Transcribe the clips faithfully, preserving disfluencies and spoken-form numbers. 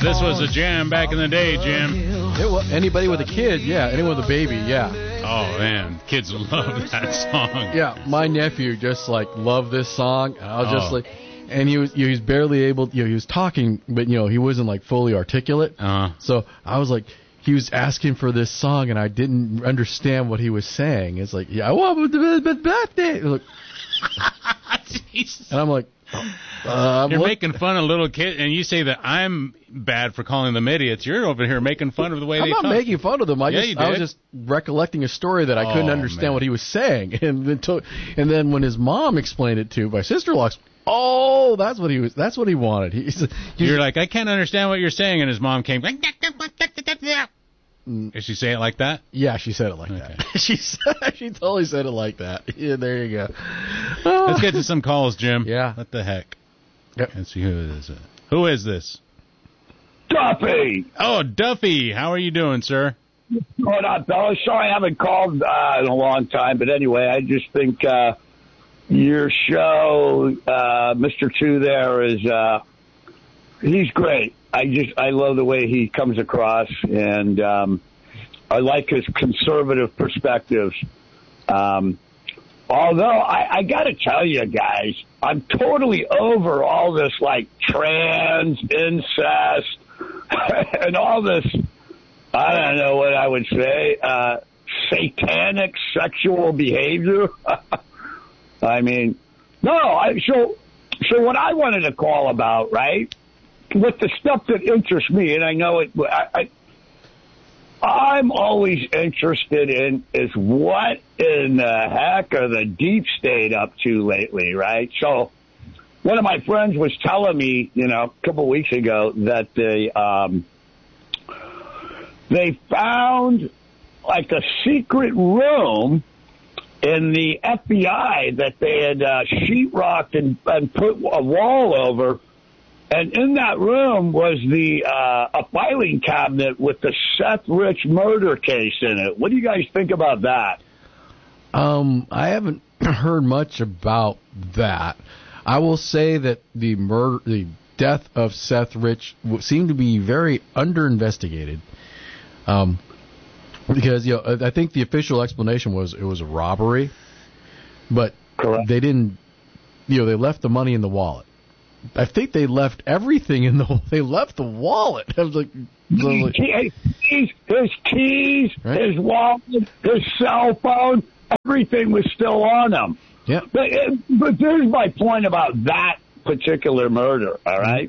this was a jam back in the day, Jim. It was, anybody with a kid, yeah. Anyone with a baby, yeah. Oh, man. Kids love that song. Yeah, my nephew just, like, loved this song. I was Oh. just like... And he was he was barely able... You know, he was talking, but, you know, he wasn't, like, fully articulate. Uh-huh. So I was like... He was asking for this song, and I didn't understand what he was saying. It's like, yeah, I want the birthday. Like, and I'm like... Uh, You're what? making fun of little kids, and you say that I'm bad for calling them idiots. You're over here making fun of the way I'm they not talk. making fun of them. I Yeah, just you I was did. just recollecting a story that I couldn't Oh, understand man. what he was saying, and then to, and then when his mom explained it to my sister-in-law, oh, that's what he was. That's what he wanted. He's, he's You're like, I can't understand what you're saying, and his mom came. Did she say it like that? Yeah, she said it like Okay. that. she said, she totally said it like that. Yeah, there you go. Oh. Let's get to some calls, Jim. Yeah. What the heck? Yep. Let's see who is it. Who is this? Duffy! Oh, Duffy. How are you doing, sir? Going on, fellas? Sorry I haven't called uh, in a long time, but anyway, I just think uh, your show, uh, Mister Two there, is uh, he's great. I just I love the way he comes across, and um, I like his conservative perspectives. Um, although I, I got to tell you guys, I'm totally over all this like trans incest and all this. I don't know what I would say. Uh, satanic sexual behavior. I mean, no. I so so what I wanted to call about, right? With the stuff that interests me, and I know it. I, I I'm always interested in is what in the heck are the deep state up to lately, right? So one of my friends was telling me, you know, a couple of weeks ago that they um, they found like a secret room in the F B I that they had uh, sheetrocked and, and put a wall over. And in that room was the uh, a filing cabinet with the Seth Rich murder case in it. What do you guys think about that? Um, I haven't heard much about that. I will say that the murder, the death of Seth Rich seemed to be very under-investigated. Um, because you know, I think the official explanation was it was a robbery, but Correct. they didn't. You know, they left the money in the wallet. I think they left everything in the. They left the wallet. I was like, I was like His keys, his, keys Right. his wallet, his cell phone, everything was still on him. yeah. But, but here's my point about that particular murder, all right?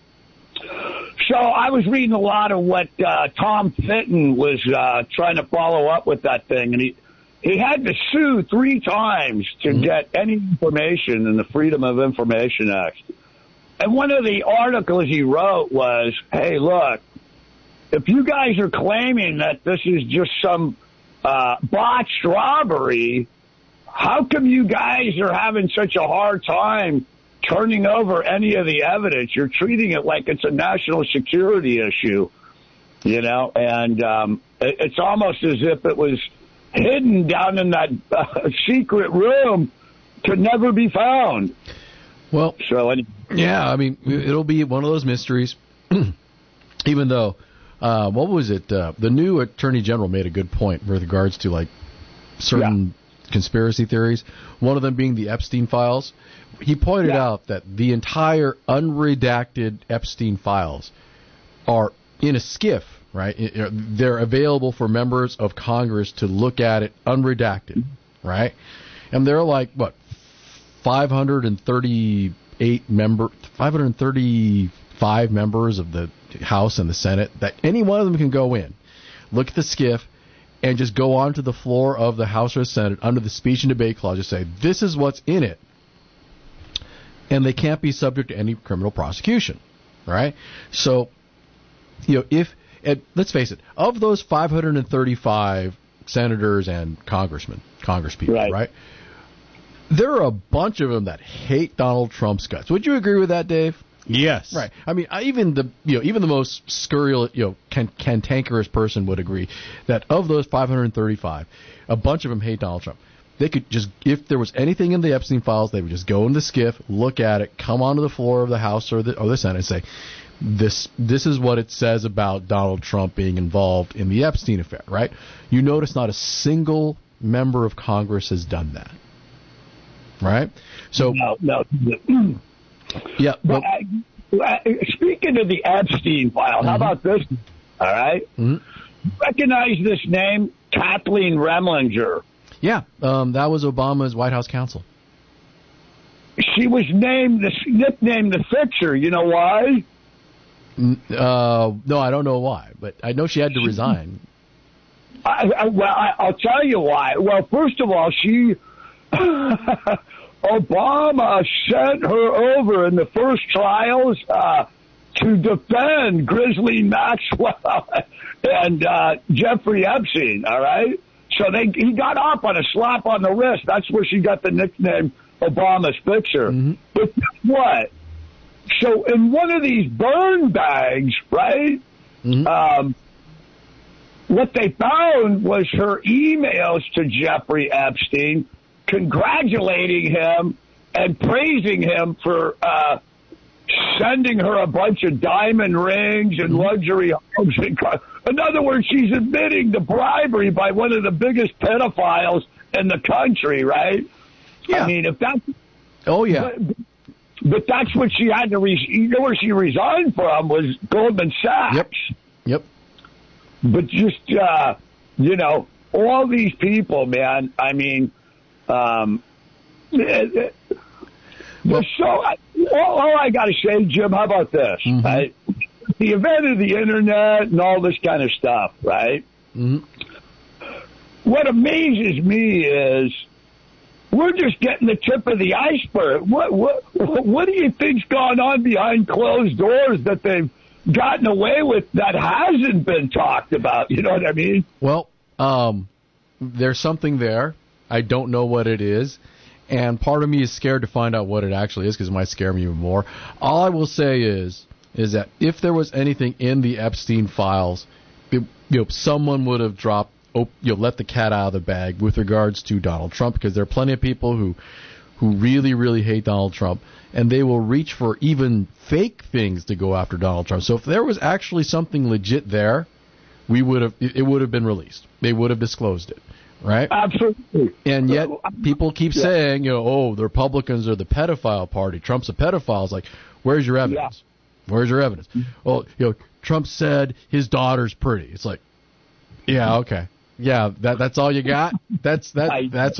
So I was reading a lot of what uh, Tom Fitton was uh, trying to follow up with that thing, and he he had to sue three times to Mm-hmm. get any information in the Freedom of Information Act. And one of the articles he wrote was, hey, look, if you guys are claiming that this is just some uh, botched robbery, how come you guys are having such a hard time turning over any of the evidence? You're treating it like it's a national security issue, you know, and um, it, it's almost as if it was hidden down in that uh, secret room to never be found. Well, So, and, yeah, I mean, it'll be one of those mysteries. Even though, uh, what was it? Uh, the new Attorney General made a good point with regards to like certain conspiracy theories. One of them being the Epstein files. He pointed Yeah. out that the entire unredacted Epstein files are in a SCIF, right? It- it- They're available for members of Congress to look at it unredacted, right? And they're like, what, five hundred thirty-eight member, five hundred thirty-five members of the House and the Senate, that any one of them can go in, look at the SCIF, and just go onto the floor of the House or Senate under the speech and debate clause, just say, this is what's in it. And they can't be subject to any criminal prosecution, right? So, you know, if, and let's face it, of those five hundred thirty-five senators and congressmen, congresspeople, Right. right? There are a bunch of them that hate Donald Trump's guts. Would you agree with that, Dave? Yes. Right. I mean, I- even the you know even the most scurril, you know, can, cantankerous person would agree that of those five hundred thirty-five, a bunch of them hate Donald Trump. they could just, if there was anything in the Epstein files, they would just go in the SCIF, look at it, come onto the floor of the House or the, or the Senate and say, this this is what it says about Donald Trump being involved in the Epstein affair, right? You notice not a single member of Congress has done that, right? So, no, no. yeah. But, but, uh, speaking of the Epstein file, mm-hmm. how about this? All right, mm-hmm. recognize this name, Kathleen Remlinger. Yeah, um, that was Obama's White House counsel. She was named the nicknamed the Fixer. You know why? Uh, no, I don't know why, but I know she had to resign. I, I, well, I, I'll tell you why. Well, first of all, she Obama sent her over in the first trials uh, to defend Ghislaine Maxwell and uh, Jeffrey Epstein. All right, so they he got off on a slap on the wrist. That's where she got the nickname Obama's Fixer. Mm-hmm. But guess what? So in one of these burn bags, right, mm-hmm. um, what they found was her emails to Jeffrey Epstein congratulating him and praising him for uh, sending her a bunch of diamond rings and mm-hmm. luxury homes. In other words, she's admitting the bribery by one of the biggest pedophiles in the country, right? Yeah. I mean, if that's... Oh, yeah. But, But that's what she had to, re- you know where she resigned from was Goldman Sachs. Yep. Yep. But just, uh, you know, all these people, man, I mean, um, they're so, all, all I got to say, Jim, how about this? Mm-hmm. Right? The event of the internet and all this kind of stuff, right? Mm-hmm. What amazes me is, we're just getting the tip of the iceberg. What what what do you think's gone on behind closed doors that they've gotten away with that hasn't been talked about? You know what I mean? Well, um, there's something there. I don't know what it is, and part of me is scared to find out what it actually is because it might scare me even more. All I will say is is that if there was anything in the Epstein files, it, you know, someone would have dropped. You know, let the cat out of the bag with regards to Donald Trump, because there are plenty of people who who really, really hate Donald Trump, and they will reach for even fake things to go after Donald Trump. So if there was actually something legit there, we would have it would have been released. They would have disclosed it, right? Absolutely. And yet people keep yeah. saying, you know, oh, the Republicans are the pedophile party. Trump's a pedophile. It's like, where's your evidence? Yeah. Where's your evidence? Well, you know, Trump said his daughter's pretty. It's like, yeah, okay. Yeah, that that's all you got? That's that I, that's